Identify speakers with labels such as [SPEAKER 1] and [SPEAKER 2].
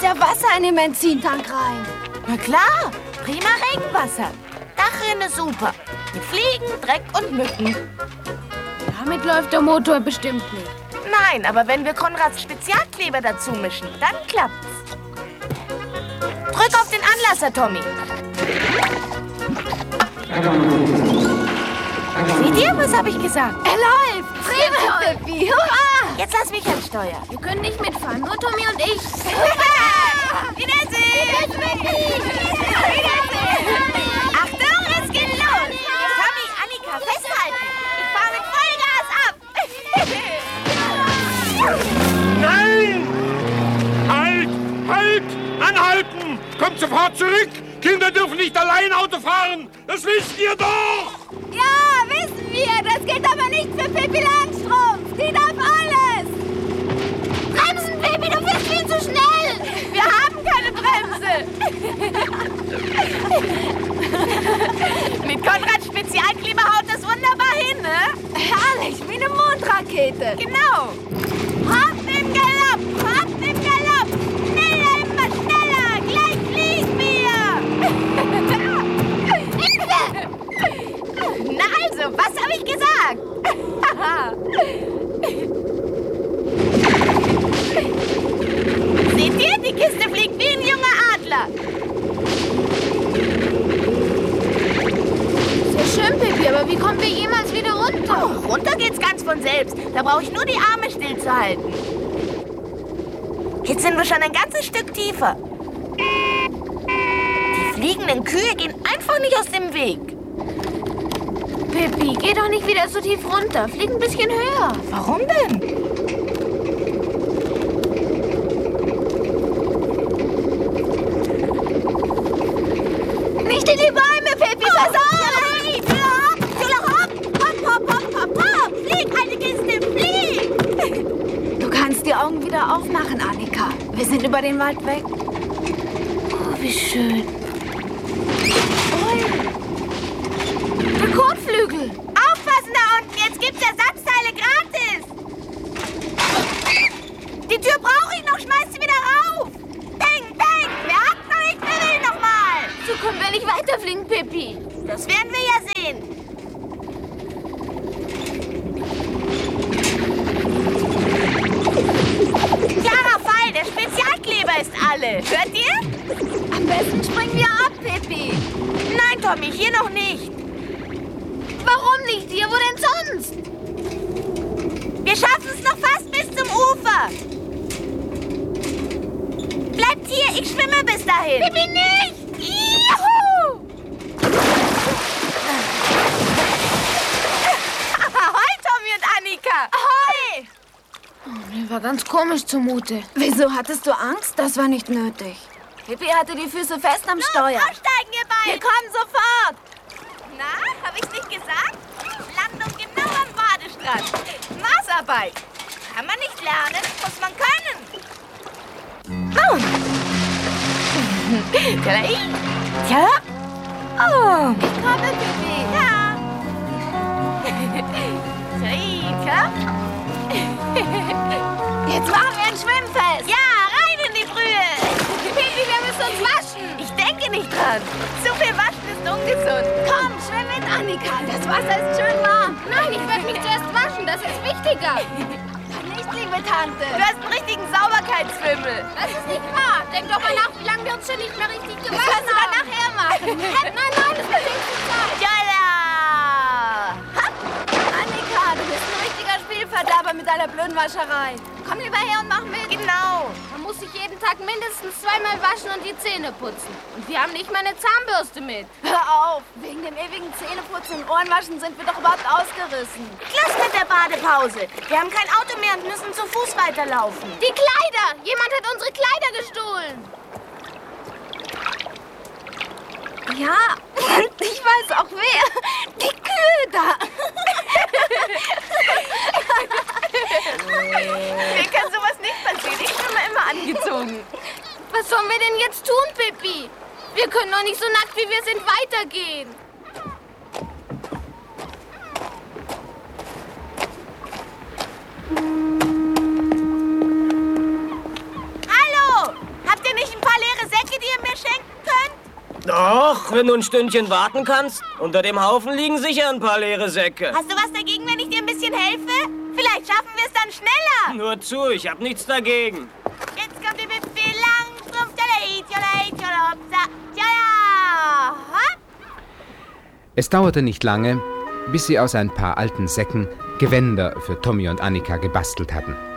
[SPEAKER 1] ja Wasser in den Benzintank rein.
[SPEAKER 2] Na klar, prima Regenwasser. Dachrinne super. Mit Fliegen, Dreck und Mücken.
[SPEAKER 1] Damit läuft der Motor bestimmt nicht.
[SPEAKER 2] Nein, aber wenn wir Konrads Spezialkleber dazu mischen, dann klappt's. Drück auf den Anlasser, Tommy. Seht ihr, was habe ich gesagt?
[SPEAKER 1] Er läuft! Prima, Pippi! Hurra!
[SPEAKER 2] Jetzt lass mich ans Steuer.
[SPEAKER 1] Wir können nicht mitfahren, nur Tommy und ich.
[SPEAKER 2] Wiedersehen! Achtung, es geht los! Tommy, Annika, festhalten! Ich fahre mit Vollgas ab!
[SPEAKER 3] Nein! Halt! Halt! Anhalten! Kommt sofort zurück! Kinder dürfen nicht allein Auto fahren! Das wisst ihr doch!
[SPEAKER 1] Ja, wissen wir. Das gilt aber nicht für Pippi Langstrumpf. Die darf alles. Bremsen, Pippi, du fährst viel zu schnell.
[SPEAKER 2] Wir haben keine Bremse! Mit Konrads Spezialkleber haut das wunderbar hin, ne?
[SPEAKER 1] Herrlich, wie eine Mondrakete.
[SPEAKER 2] Genau! Hopp im Galopp! Hopp im Galopp! Schneller, immer schneller! Gleich fliegen wir! Na also, was habe ich gesagt? Seht ihr? Die Kiste fliegt wie ein junger Adler.
[SPEAKER 1] Sehr schön, Pippi, aber wie kommen wir jemals wieder runter?
[SPEAKER 2] Oh, runter geht's ganz von selbst. Da brauche ich nur die Arme stillzuhalten. Jetzt sind wir schon ein ganzes Stück tiefer. Die fliegenden Kühe gehen einfach nicht aus dem Weg.
[SPEAKER 1] Pippi, geh doch nicht wieder so tief runter. Flieg ein bisschen höher.
[SPEAKER 2] Warum denn?
[SPEAKER 1] Nicht in die Bäume, Pippi, pass auf!
[SPEAKER 2] Flieg, alte Kiste, flieg!
[SPEAKER 1] Du kannst die Augen wieder aufmachen, Annika. Wir sind über den Wald weg. Oh, wie schön. Der Kotflügel.
[SPEAKER 2] Aufpassen da unten, jetzt gibt's Ersatzteile gratis! Die Tür brauche ich noch, schmeiß sie wieder rauf! Peng, peng, wer hat noch nicht, wer will noch mal?
[SPEAKER 1] So können wir nicht weiterfliegen, Pippi.
[SPEAKER 2] Das werden wir ja sehen. Klarer Fall, der Spezialkleber ist alle. Hört ihr?
[SPEAKER 1] Am besten springen wir ab, Pippi.
[SPEAKER 2] Nein, Tommy, hier noch nicht.
[SPEAKER 1] Warum nicht hier? Wo denn sonst?
[SPEAKER 2] Wir schaffen es noch fast bis zum Ufer. Bleibt hier, ich schwimme bis dahin.
[SPEAKER 1] Pippi, nicht!
[SPEAKER 2] Juhu! Ahoi, Tommy und Annika. Ahoi!
[SPEAKER 1] Mir war ganz komisch zumute. Wieso hattest du Angst? Das war nicht nötig. Pippi hatte die Füße fest am Steuer.
[SPEAKER 2] Aussteigen, ihr beiden.
[SPEAKER 1] Wir kommen sofort.
[SPEAKER 2] Na, hab ich's nicht gesagt? Landung genau am Badestrand. Maßarbeit. Kann man nicht lernen, muss man können. Oh. Tja. Oh.
[SPEAKER 1] Ich komme, Pippi.
[SPEAKER 2] Ja. Tja.
[SPEAKER 1] Jetzt machen wir ein Schwimmfest.
[SPEAKER 2] Ja, rein in die Brühe.
[SPEAKER 1] Pippi, wir müssen uns waschen.
[SPEAKER 2] Ich denke nicht dran. Zu viel Waschen ist ungesund.
[SPEAKER 1] Komm, schwimm mit, Annika. Das Wasser ist schön warm. Nein, ich werde mich zuerst waschen. Das ist wichtiger. Nicht, liebe Tante.
[SPEAKER 2] Du hast einen richtigen Sauberkeitsfimmel.
[SPEAKER 1] Das ist nicht wahr. Denk doch mal nach, wie lange wir uns schon nicht mehr richtig gewaschen haben. Das kannst du dann nachher machen. Nein, das wird nicht so Zeit.
[SPEAKER 2] Jalla!
[SPEAKER 1] Annika, du bist ein richtiger Spielverderber mit deiner blöden Wascherei. Komm lieber her und mach mit.
[SPEAKER 2] Genau.
[SPEAKER 1] Man muss sich jeden Tag mindestens zweimal waschen und die Zähne putzen. Und wir haben nicht mal eine Zahnbürste mit. Hör auf. Wegen dem ewigen Zähneputzen und Ohrenwaschen sind wir doch überhaupt ausgerissen.
[SPEAKER 2] Schluss mit der Badepause. Wir haben kein Auto mehr und müssen zu Fuß weiterlaufen.
[SPEAKER 1] Die Kleider! Jemand hat unsere Kleider gestohlen. Ja, ich weiß auch wer. Die Kühe da.
[SPEAKER 2] Mir kann sowas nicht passieren. Ich bin immer angezogen.
[SPEAKER 1] Was sollen wir denn jetzt tun, Pippi? Wir können doch nicht so nackt, wie wir sind, weitergehen.
[SPEAKER 2] Hallo! Habt ihr nicht
[SPEAKER 4] Ach, wenn du ein Stündchen warten kannst. Unter dem Haufen liegen sicher ein paar leere Säcke.
[SPEAKER 2] Hast du was dagegen, wenn ich dir ein bisschen helfe? Vielleicht schaffen wir es dann schneller.
[SPEAKER 4] Nur zu, ich hab nichts dagegen.
[SPEAKER 2] Jetzt kommt der Befehl Langstrumpf, tjala. Hopp.
[SPEAKER 5] Es dauerte nicht lange, bis sie aus ein paar alten Säcken Gewänder für Tommy und Annika gebastelt hatten.